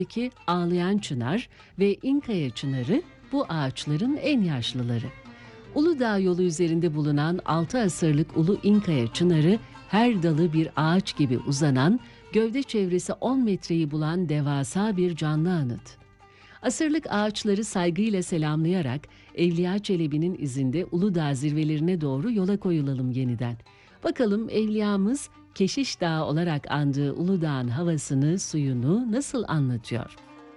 Ağlayan çınar ve İnkaya çınarı bu ağaçların en yaşlıları. Uludağ yolu üzerinde bulunan 6 asırlık Ulu İnkaya çınarı her dalı bir ağaç gibi uzanan, gövde çevresi 10 metreyi bulan devasa bir canlı anıt. Asırlık ağaçları saygıyla selamlayarak Evliya Çelebi'nin izinde Uludağ zirvelerine doğru yola koyulalım yeniden. Bakalım Evliyamız Keşiş Dağı olarak andığı Uludağ'ın havasını, suyunu nasıl anlatıyor?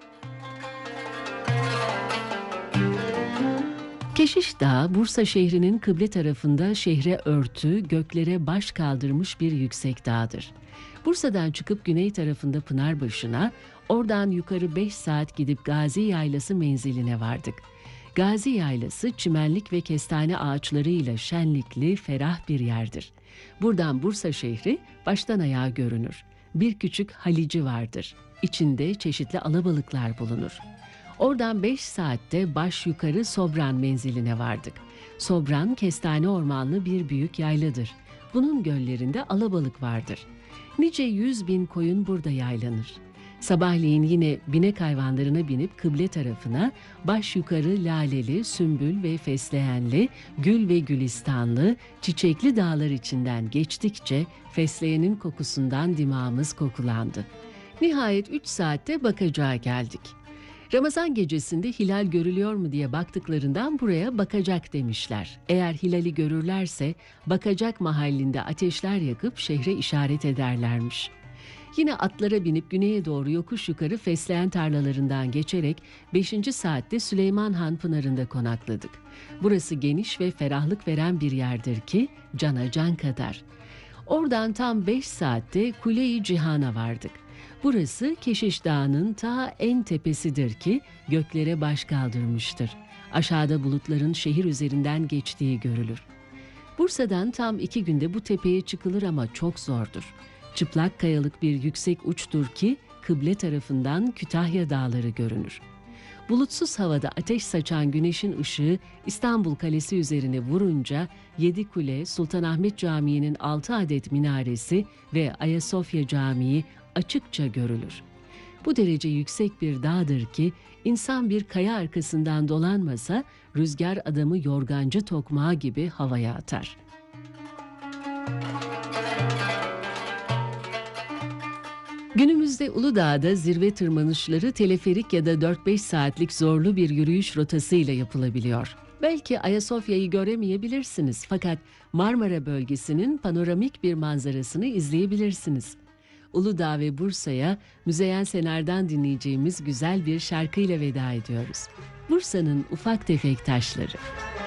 Keşiş Dağı, Bursa şehrinin kıble tarafında şehre örtü, göklere baş kaldırmış bir yüksek dağdır. Bursa'dan çıkıp güney tarafında Pınarbaşı'na, oradan yukarı 5 saat gidip Gazi Yaylası menziline vardık. Gazi Yaylası, çimenlik ve kestane ağaçlarıyla şenlikli, ferah bir yerdir. Buradan Bursa şehri baştan ayağa görünür. Bir küçük halici vardır. İçinde çeşitli alabalıklar bulunur. Oradan 5 saatte baş yukarı Sobran menziline vardık. Sobran, kestane ormanlı bir büyük yayladır. Bunun göllerinde alabalık vardır. Nice 100.000 koyun burada yaylanır. Sabahleyin yine binek hayvanlarına binip kıble tarafına, baş yukarı laleli, sümbül ve fesleğenli, gül ve gülistanlı, çiçekli dağlar içinden geçtikçe fesleğenin kokusundan dimağımız kokulandı. Nihayet 3 saatte Bakacak'a geldik. Ramazan gecesinde hilal görülüyor mu diye baktıklarından buraya Bakacak demişler. Eğer hilali görürlerse Bakacak mahallinde ateşler yakıp şehre işaret ederlermiş. Yine atlara binip güneye doğru yokuş yukarı fesleğen tarlalarından geçerek 5. saatte Süleyman Han Pınarı'nda konakladık. Burası geniş ve ferahlık veren bir yerdir ki cana can kadar. Oradan tam 5 saatte Kule-i Cihan'a vardık. Burası Keşiş Dağı'nın ta en tepesidir ki göklere baş kaldırmıştır. Aşağıda bulutların şehir üzerinden geçtiği görülür. Bursa'dan tam 2 günde bu tepeye çıkılır ama çok zordur. Çıplak kayalık bir yüksek uçtur ki kıble tarafından Kütahya Dağları görünür. Bulutsuz havada ateş saçan güneşin ışığı İstanbul Kalesi üzerine vurunca Yedikule, Sultanahmet Camii'nin 6 adet minaresi ve Ayasofya Camii açıkça görülür. Bu derece yüksek bir dağdır ki insan bir kaya arkasından dolanmasa rüzgar adamı yorgancı tokmağı gibi havaya atar. Günümüzde Uludağ'da zirve tırmanışları teleferik ya da 4-5 saatlik zorlu bir yürüyüş rotasıyla yapılabiliyor. Belki Ayasofya'yı göremeyebilirsiniz fakat Marmara bölgesinin panoramik bir manzarasını izleyebilirsiniz. Uludağ ve Bursa'ya Müzeyyen Senar'dan dinleyeceğimiz güzel bir şarkıyla veda ediyoruz. Bursa'nın ufak tefek taşları.